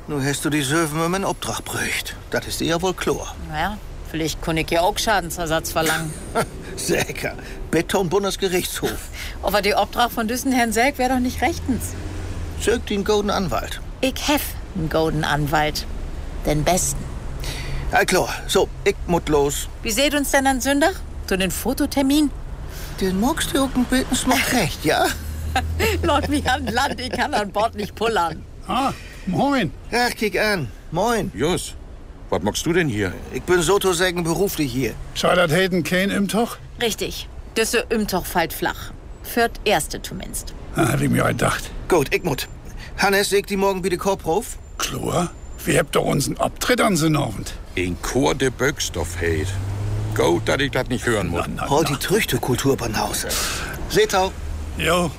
Nun hast du die Söwen um einen Obtrag brücht. Das ist dir ja wohl klar. Naja, vielleicht kann ich ja auch Schadensersatz verlangen. Säker. Beton-Bundesgerichtshof. Aber die Obtrag von düssen Herrn Selk wäre doch nicht rechtens. Sögt ihn golden Anwalt. Ich hef einen golden Anwalt. Den besten. Ja, klar. So, ich muss los. Wie seht uns denn an Sonntag? Zu den Fototermin? Den magst du auch ein bisschen noch recht, ja? Lord mich an Land, ich kann an Bord nicht pullern. Ah, moin. Ach, kick an. Moin. Jus, was machst du denn hier? Ich bin sozusagen beruflich hier. Scheitert Hayden kein Imtoch? Richtig. Düsse Umtoch fällt flach. Führt erste zumindest. Hab ich mir gedacht. Gut, ich muss. Hannes, sägt die morgen bitte Korprof? Klar, wir habt doch uns einen Abtritt an den Abend. In Chor de Böckstoff heit. Gut, dass ich das nicht hören muss. Hol die Trüchtekultur beim Hause. Seht auch. Jo.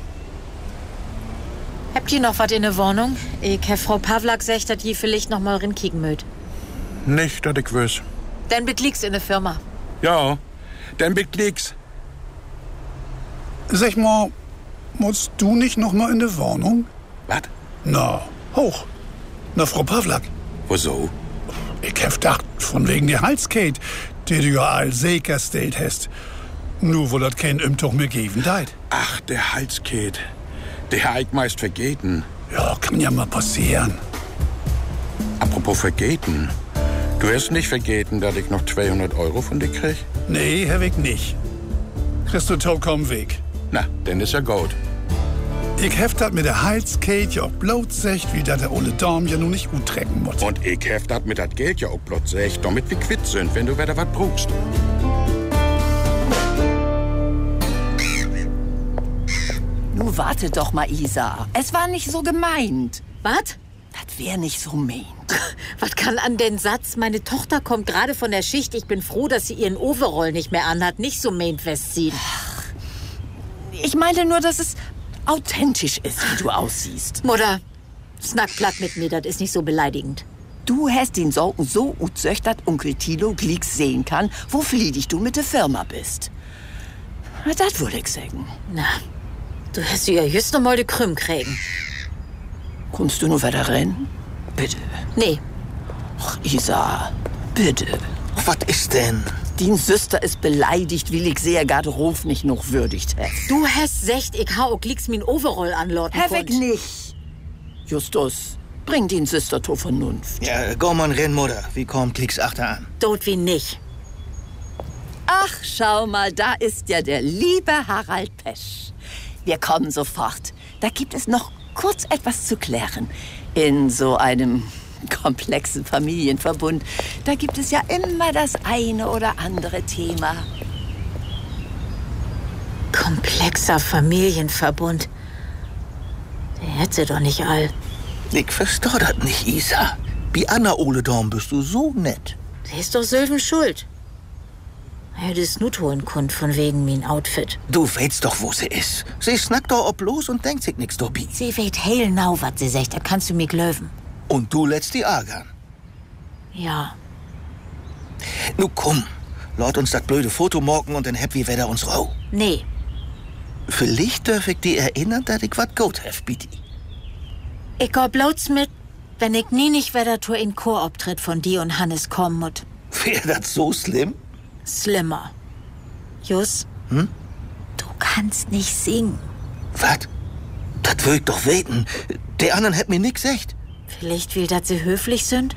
Habt ihr noch was in der Wohnung? Ich hab Frau Pawlak gesagt, dass ihr vielleicht noch mal rinkicken mögt. Nicht, dass ich weiß. Dann bekliegst in der Firma. Ja, dann beklick's. Sag mal, musst du nicht noch mal in der Wohnung? Was? Na, hoch. Na, Frau Pawlak. Wieso? Ich hab gedacht, von wegen der Halskate, die du ja all sicher gestellt hast. Nur, wo das kein Imtoch mehr geben deit. Ach, der Halskit. Der hab ich meist vergeten. Ja, kann ja mal passieren. Apropos vergeten. Du hast nicht vergeten, dass ich noch 200 Euro von dir krieg? Nee, Herr Weg nicht. Kriegst du vollkommen Weg. Na, dann ist ja gut. Ich hef dat mit der Halskate ja auch bloß secht, wie dat der ohne Darm ja nun nicht gut trecken muss. Und ich hef dat mit dat Geld ja auch bloß echt, damit wir quitt sind, wenn du wieder was brauchst. Nun warte doch mal, Isa. Es war nicht so gemeint. Was? Das wär nicht so meint. Was kann an den Satz? Meine Tochter kommt gerade von der Schicht. Ich bin froh, dass sie ihren Overall nicht mehr anhat. Nicht so maint festziehen. Ich meinte nur, dass es authentisch ist, wie du aussiehst. Mutter, snack platt mit mir, das ist nicht so beleidigend. Du hast den Sorgen so utzöcht, dass Onkel Tilo glicks sehen kann, wo fliedig du mit der Firma bist. Das würde ich sagen. Na, du hast ja just noch mal die Krüm kriegen. Kommst du nur wieder rein? Bitte. Nee. Ach, Isa, bitte. Was ist denn? Din Süster ist beleidigt, weil ich sehr Garderob nicht noch würdigt hef. Du hast secht, ich hau auch glicks min Overall anlorten Hef ich nicht. Justus, bring den Süster zur Vernunft. Ja, go mal rein, Mutter. Wie kommt Klicks Achter an? Tot wie nicht. Ach, schau mal, da ist ja der liebe Harald Pesch. Wir kommen sofort. Da gibt es noch kurz etwas zu klären. In so einem komplexen Familienverbund, da gibt es ja immer das eine oder andere Thema. Komplexer Familienverbund. Der hätte sie doch nicht all. Ich versteh das nicht, Isa. Wie Anna Ohledorn bist du so nett. Der ist doch Sylven schuld. Er das Nut holen konnt von wegen mein Outfit. Du weißt doch, wo sie ist. Sie snackt doch ob los und denkt sich nix dobi. Sie weht hellnau, was sie sagt, da kannst du mir glöwen. Und du lässt die ärgern. Ja. Nu komm, laut uns das blöde Foto morgen und dann heb wir wieder uns rau. Nee. Vielleicht darf ich dir erinnern, dass ich wat gut hef, bitte. Ich geh bloß mit, wenn ich nie nicht wieder zu in Chor-Auftritt von dir und Hannes kommen muss. Wär das so schlimm? Slimmer. Jus? Hm? Du kannst nicht singen. Was? Das will ich doch weten. Der anderen hätt mir nix gesagt. Vielleicht will, dass sie höflich sind?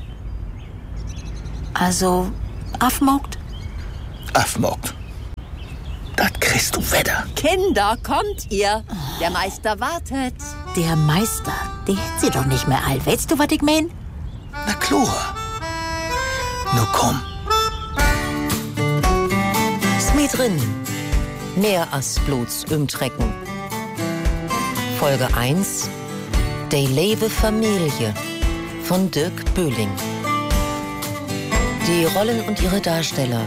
Also, afmogt? Afmogt. Das kriegst du wieder. Kinder, kommt ihr. Der Meister wartet. Der Meister, der hätt sie doch nicht mehr all. Weißt du, was ich mein? Na klar. Nu komm. Smit drin. Mehr als bloß Umtrecken. Folge 1. Die lebe Familie von Dirk Böhling. Die Rollen und ihre Darsteller: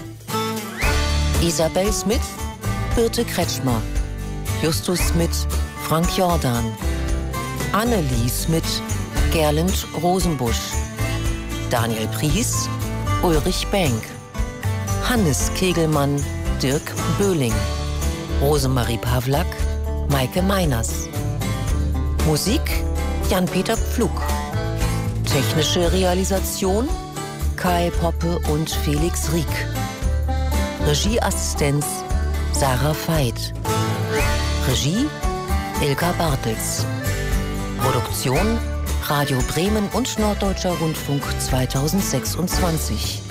Isabel Smith, Birte Kretschmer, Justus Smith, Frank Jordan, Annelie Smith, Gerlend Rosenbusch, Daniel Pries, Ulrich Benck, Hannes Kegelmann, Dirk Böhling, Rosemarie Pawlak, Maike Meiners. Musik Jan-Peter Pflug. Technische Realisation Kai Poppe und Felix Rieck. Regieassistenz Sarah Veit. Regie Ilka Bartels. Produktion Radio Bremen und Norddeutscher Rundfunk 2026.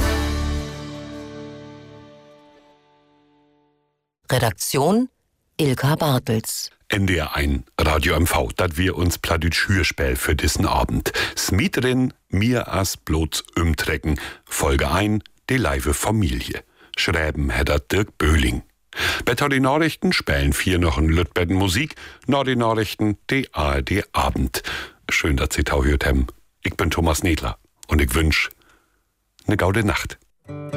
Redaktion Ilka Bartels. NDR 1 Radio MV, dat wir uns Plattdeutsch Hörspiel für diesen Abend. Smietrin mir as bloß umtrecken. Folge 1, die leive Familie. Schreiben hätte Dirk Böhling. Bei die Nachrichten spielen 4 noch ein Lütbetten Musik. Nach den Nachrichten die ARD Abend. Schön, dass Sie tau hört haben. Ich bin Thomas Nedler und ich wünsch eine gaude Nacht.